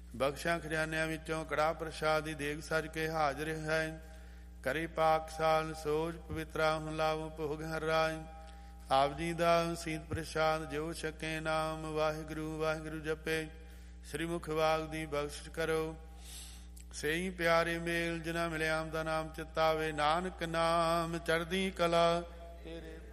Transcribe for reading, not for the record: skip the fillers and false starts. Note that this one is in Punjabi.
ਬਖਸ਼ਾਂ ਖਜ਼ਾਨਿਆਂ ਵਿੱਚੋਂ ਕੜਾ ਪ੍ਰਸ਼ਾਦ ਦੀ ਦੇਗ ਸਜ ਕੇ ਹਾਜ਼ਰ ਹੈ। ਕਰੀ ਪਾਕਸ਼ਾਲ ਸੋਜ ਪਵਿੱਤਰਾ ਹੁਣ ਲਾਵੋ ਭੋਗ ਹਰ ਰਾਜ। ਆਪ ਜੀ ਦਾ ਸੀਤ ਪ੍ਰਸ਼ਾਦ ਜੋ ਛਕੇ ਨਾਮ ਵਾਹਿਗੁਰੂ ਵਾਹਿਗੁਰੂ ਜਪੇ। ਸ੍ਰੀ ਮੁਖ ਵਾਗ ਦੀ ਬਖਸ਼ਿਸ਼ ਕਰੋ। ਸਹੀ ਪਿਆਰੇ ਮੇਲ ਜਿਨ੍ਹਾਂ ਮਿਲਿਆ ਆਮ ਦਾ ਨਾਮ ਚਿਤਾਵੇ। ਨਾਨਕ ਨਾਮ ਚੜ੍ਹਦੀ ਕਲਾ ਤੇਰੇ